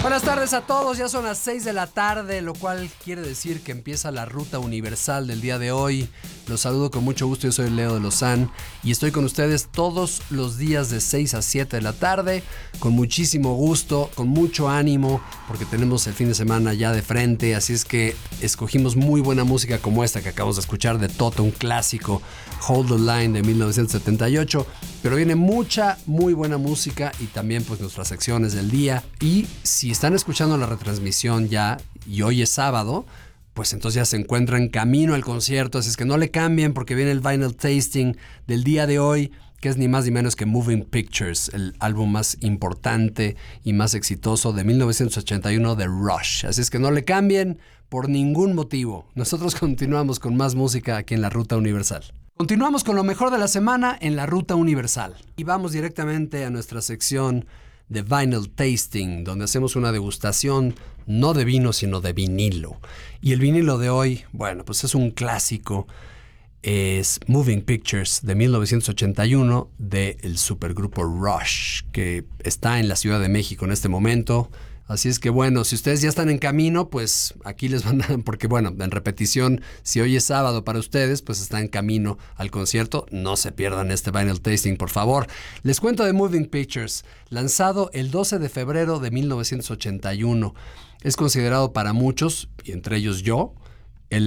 Buenas tardes a todos, ya son las 6 de la tarde, lo cual quiere decir que empieza la ruta universal del día de hoy. Los saludo con mucho gusto, yo soy Leo de Lozán y estoy con ustedes todos los días de 6 a 7 de la tarde, con muchísimo gusto, con mucho ánimo, porque tenemos el fin de semana ya de frente, así es que escogimos muy buena música como esta que acabamos de escuchar de Toto, un clásico, Hold the Line de 1978, pero viene mucha, muy buena música y también pues nuestras secciones del día. Y si están escuchando la retransmisión ya y hoy es sábado, pues entonces ya se encuentran camino al concierto, así es que no le cambien porque viene el vinyl tasting del día de hoy, que es ni más ni menos que Moving Pictures, el álbum más importante y más exitoso de 1981 de Rush. Así es que no le cambien por ningún motivo. Nosotros continuamos con más música aquí en la Ruta Universal. Continuamos con lo mejor de la semana en la Ruta Universal. Y vamos directamente a nuestra sección de Vinyl Tasting, donde hacemos una degustación no de vino, sino de vinilo. Y el vinilo de hoy, bueno, pues es un clásico. Es Moving Pictures de 1981 del supergrupo Rush, que está en la Ciudad de México en este momento. Así es que bueno, si ustedes ya están en camino, pues aquí les van a... Porque bueno, en repetición, si hoy es sábado para ustedes, pues están en camino al concierto. No se pierdan este vinyl tasting, por favor. Les cuento de Moving Pictures, lanzado el 12 de febrero de 1981. Es considerado para muchos, y entre ellos yo, el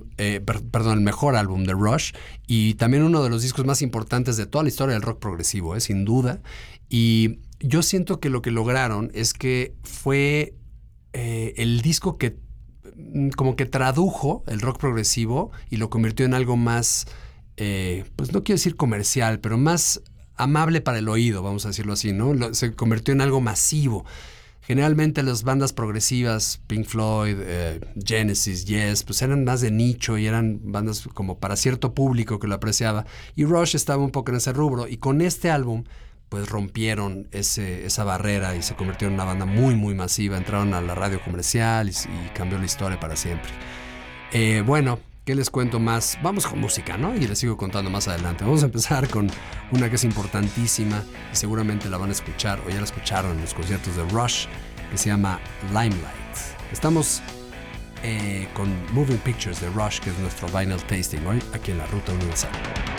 mejor álbum de Rush y también uno de los discos más importantes de toda la historia del rock progresivo, sin duda. Y yo siento que lo que lograron es que fue el disco que como que tradujo el rock progresivo y lo convirtió en algo más, pues no quiero decir comercial, pero más amable para el oído, vamos a decirlo así, ¿no? Se convirtió en algo masivo. Generalmente las bandas progresivas, Pink Floyd, Genesis, Yes, pues eran más de nicho y eran bandas como para cierto público que lo apreciaba. Y Rush estaba un poco en ese rubro. Y con este álbum, pues rompieron esa barrera y se convirtieron en una banda muy, muy masiva. Entraron a la radio comercial y cambió la historia para siempre. Bueno, ¿qué les cuento más? Vamos con música, ¿no? Y les sigo contando más adelante. Vamos a empezar con una que es importantísima y seguramente la van a escuchar o ya la escucharon en los conciertos de Rush, que se llama Limelight. Estamos con Moving Pictures de Rush, que es nuestro vinyl tasting hoy aquí en la Ruta Universal.